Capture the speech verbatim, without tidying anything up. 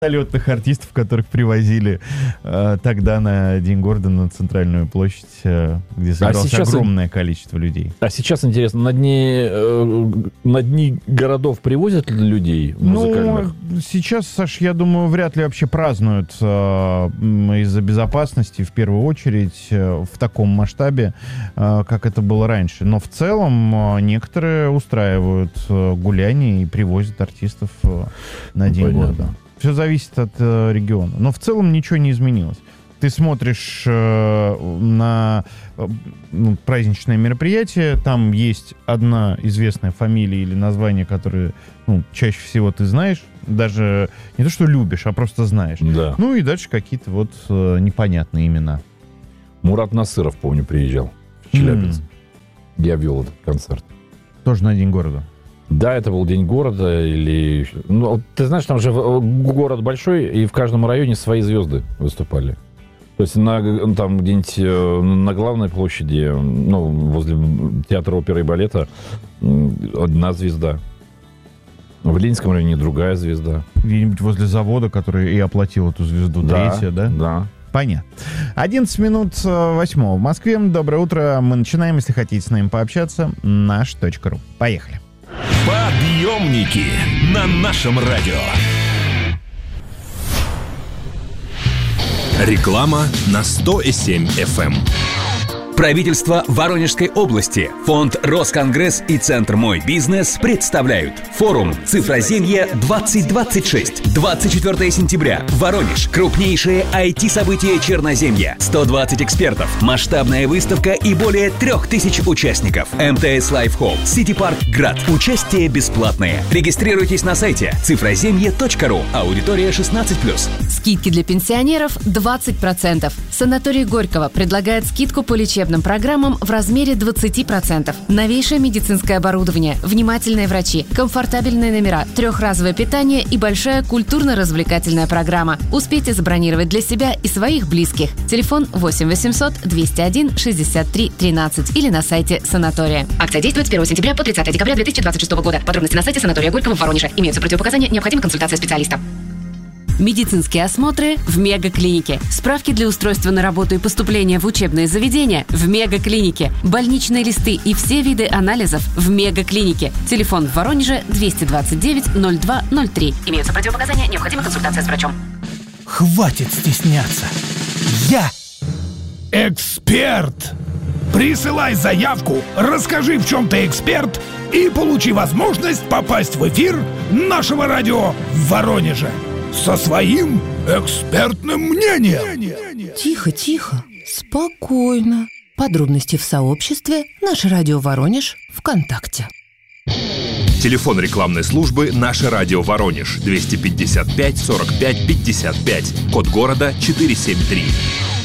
Залетных артистов, которых привозили э, тогда на День города на Центральную площадь, э, где собиралось а сейчас огромное количество людей. А сейчас, интересно, на дни, э, на дни городов привозят ли людей музыкальных? Ну, сейчас, Саш, я думаю, вряд ли вообще празднуют э, из-за безопасности, в первую очередь, э, в таком масштабе, э, как это было раньше. Но в целом э, некоторые устраивают э, гуляния и привозят артистов э, на День Понятно. города. Все зависит от э, региона. Но в целом ничего не изменилось. Ты смотришь э, на э, ну, праздничное мероприятие, там есть одна известная фамилия или название, которое ну, чаще всего ты знаешь, даже не то, что любишь, а просто знаешь. Да. Ну и дальше какие-то вот э, непонятные имена. Мурат Насыров, помню, приезжал в Челябинск. Mm. Я вел этот концерт. Тоже на День города. Да, это был День города, или... Ну, ты знаешь, там же город большой, и в каждом районе свои звезды выступали. То есть на, там где-нибудь на главной площади, ну, возле театра оперы и балета, одна звезда. В Ленинском районе другая звезда. Где-нибудь возле завода, который и оплатил эту звезду, да, третья, да? Да. Понятно. одиннадцать минут восьмого в Москве. Доброе утро. Мы начинаем. Если хотите с нами пообщаться, наш точка ру. Поехали. Подъемники на нашем радио. Реклама на сто и семь эф эм. Правительство Воронежской области, фонд Росконгресс и Центр «Мой бизнес» представляют форум «Цифроземье двадцать двадцать шесть». двадцать четвёртого сентября. Воронеж. Крупнейшее ай ти-событие Черноземья. сто двадцать экспертов. Масштабная выставка и более трех тысяч участников. эм тэ эс Life Hall. City Park Град. Участие бесплатное. Регистрируйтесь на сайте цифроземье точка ру. Аудитория шестнадцать плюс. Скидки для пенсионеров двадцать процентов. Санаторий Горького предлагает скидку по лечебным программам в размере двадцать процентов. Новейшее медицинское оборудование, внимательные врачи, комфортабельные номера, трехразовое питание и большая культурно-развлекательная программа. Успейте забронировать для себя и своих близких. Телефон восемь восемьсот двести один шестьдесят три тринадцать или на сайте санатория. Акция действует с первого сентября по тридцатое декабря две тысячи двадцать шестого года. Подробности на сайте санатория Горького в Воронеже. Имеются противопоказания, необходима консультация специалиста. Медицинские осмотры в Мегаклинике. Справки для устройства на работу и поступления в учебные заведения в Мегаклинике. Больничные листы и все виды анализов в Мегаклинике. Телефон в Воронеже двести двадцать девять ноль два ноль три. Имеются противопоказания, необходима консультация с врачом. Хватит стесняться. Я эксперт. Присылай заявку, расскажи, в чем ты эксперт, и получи возможность попасть в эфир нашего радио в Воронеже со своим экспертным мнением. Тихо, тихо, спокойно. Подробности в сообществе «Наше радио Воронеж» ВКонтакте. Телефон рекламной службы «Наше радио Воронеж» двести пятьдесят пять сорок пять пятьдесят пять. Код города четыреста семьдесят три.